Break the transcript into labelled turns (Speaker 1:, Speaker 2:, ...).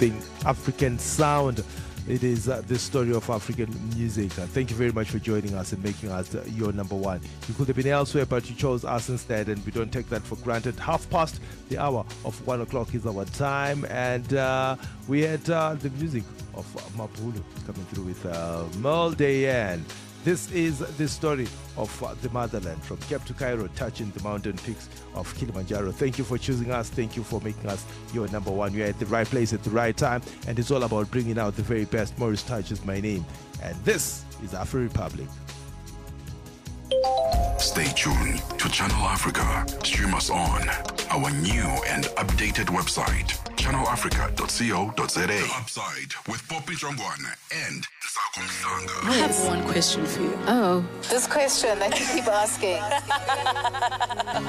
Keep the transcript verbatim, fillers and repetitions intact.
Speaker 1: everything African sound. It is uh, the story of African music. Uh, thank you very much for joining us and making us uh, your number one. You could have been elsewhere, but you chose us instead, and we don't take that for granted. Half past the hour of one o'clock is our time, and uh, we had uh, the music of uh, Mapulo coming through with uh, Merle Dayan. This is the story of uh, the motherland, from Cape to Cairo, touching the mountain peaks of Kilimanjaro. Thank you for choosing us. Thank you for making us your number one. You're at the right place at the right time, and it's all about bringing out the very best. Maurice Touch is my name, and this is Afro Republic.
Speaker 2: Stay tuned to Channel Africa. Stream us on our new and updated website, channel africa dot co dot za. The Upside with Poppy Jongwana and Sako Mhlanga.
Speaker 3: I have one question for you.
Speaker 4: Oh.
Speaker 5: This question that you keep asking.